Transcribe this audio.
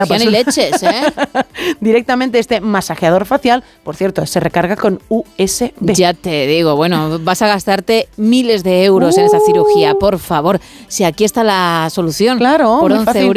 Ni leches, ¿eh? Directamente este masajeador facial, por cierto, se recarga con USB. Ya te digo, bueno, vas a gastarte miles de euros en esa cirugía, por favor. Si aquí está la solución. Claro, por muy 11 fácil. euros.